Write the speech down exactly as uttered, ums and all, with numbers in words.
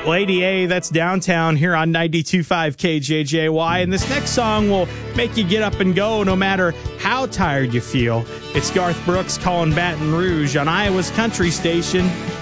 Lady A, that's Downtown here on ninety-two point five K J J Y. And this next song will make you get up and go no matter how tired you feel. It's Garth Brooks calling Baton Rouge on Iowa's country station,